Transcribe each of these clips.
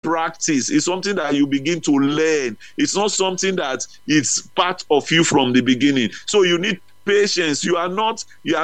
practice. It's something that you begin to learn. It's not something that it's part of you from the beginning. So you need patience. You are not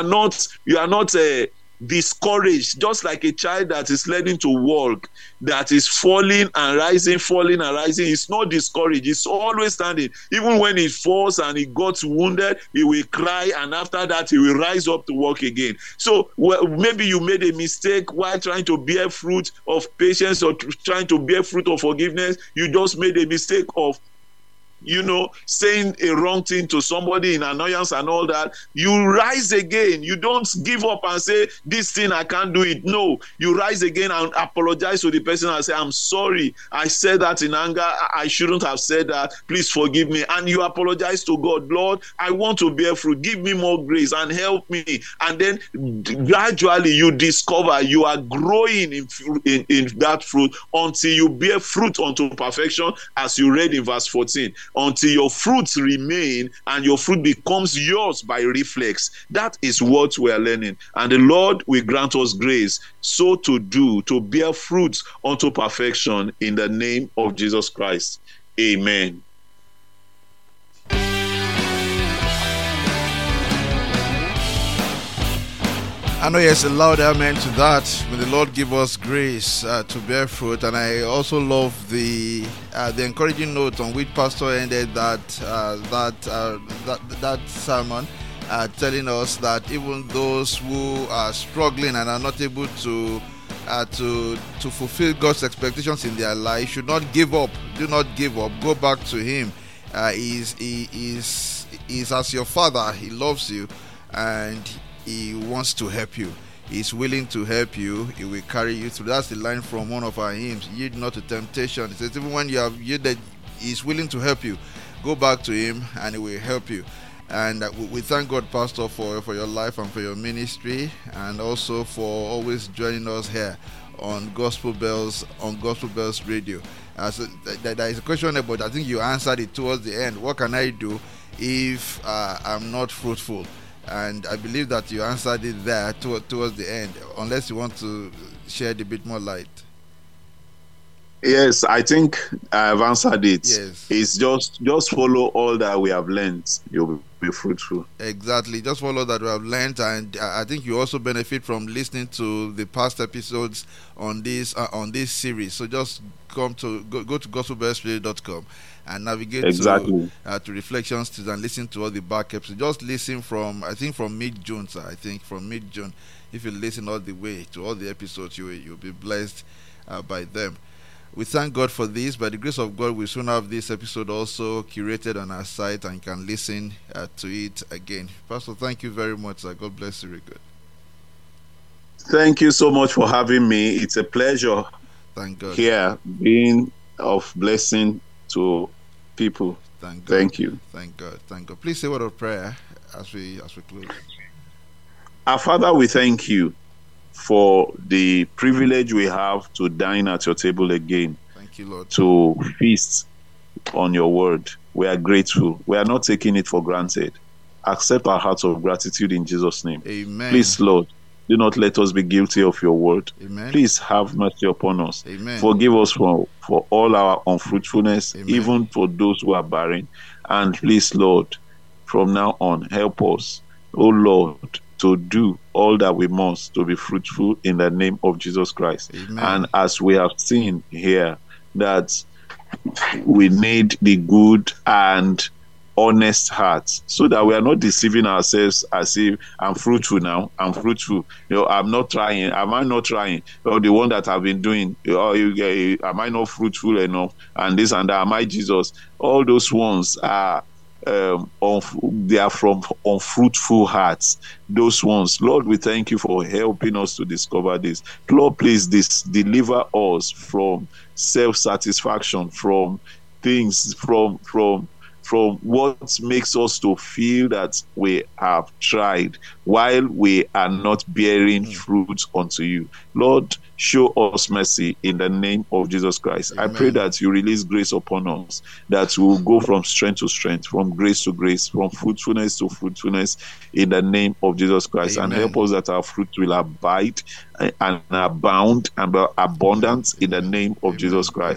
discouraged, just like a child that is learning to walk, that is falling and rising. It's not discouraged. It's always standing. Even when he falls and he got wounded, he will cry, and after that he will rise up to walk again. So maybe you made a mistake while trying to bear fruit of patience or trying to bear fruit of forgiveness. You just made a mistake of saying a wrong thing to somebody in annoyance and all that. You rise again. You don't give up and say, this thing, I can't do it. No, you rise again and apologize to the person and say, I'm sorry. I said that in anger. I shouldn't have said that. Please forgive me. And you apologize to God. Lord, I want to bear fruit. Give me more grace and help me. And then gradually you discover you are growing in that fruit until you bear fruit unto perfection, as you read in verse 14. Until your fruits remain and your fruit becomes yours by reflex. That is what we are learning. And the Lord will grant us grace so to do, to bear fruits unto perfection in the name of Jesus Christ. Amen. I know there's a loud amen to that. May the Lord give us grace to bear fruit. And I also love the encouraging note on which Pastor ended that sermon, telling us that even those who are struggling and are not able to fulfill God's expectations in their life should not give up. Do not give up. Go back to Him. He is as your Father. He loves you, and He wants to help you. He's willing to help you. He will carry you through. That's the line from one of our hymns. Yield not to temptation. It says even when you have yielded, He's willing to help you. Go back to Him and He will help you. And we thank God, Pastor, for your life and for your ministry, and also for always joining us here on Gospel Bells Radio. So there is a question about, I think you answered it towards the end. What can I do if I'm not fruitful? And I believe that you answered it there towards the end, unless you want to shed a bit more light. Yes, I think I've answered it. Yes. It's just follow all that we have learned. You'll be fruitful. Exactly. Just follow that we have learned, and I think you also benefit from listening to the past episodes on this series. So just go to gospelbellsradio.com and navigate to Reflections and listen to all the back episodes. Just listen from mid-June, sir. From mid-June. If you listen all the way to all the episodes, you'll be blessed by them. We thank God for this. By the grace of God, we soon have this episode also curated on our site, and you can listen to it again. Pastor, thank you very much, sir. God bless you. Very good. Thank you so much for having me. It's a pleasure. Thank God. Here, being of blessing to people. Thank God. Thank you. Thank God. Thank God. Please say a word of prayer as we close. Our Father, we thank you for the privilege we have to dine at your table again. Thank you, Lord. To feast on your word. We are grateful. We are not taking it for granted. Accept our hearts of gratitude in Jesus' name. Amen. Please, Lord, do not let us be guilty of your word. Amen. Please have mercy upon us. Amen. Forgive us for all our unfruitfulness, Amen. even for those who are barren. And please, Lord, from now on, help us, oh Lord, to do all that we must to be fruitful in the name of Jesus Christ. Amen. And as we have seen here, that we need the good and honest hearts, so that we are not deceiving ourselves as if I'm fruitful now, I'm fruitful. I'm not trying. Am I not trying? Or the one that I've been doing, am I not fruitful enough? And this and that, am I Jesus? All those ones are they are from unfruitful hearts. Those ones, Lord, we thank you for helping us to discover this. Lord, please deliver us from self-satisfaction, from things, from what makes us to feel that we have tried while we are not bearing fruit unto you. Lord, show us mercy in the name of Jesus Christ. Amen. I pray that you release grace upon us, that we will go from strength to strength, from grace to grace, from fruitfulness to fruitfulness in the name of Jesus Christ. Amen. And help us that our fruit will abide and abound and be abundant in the name of Jesus Christ.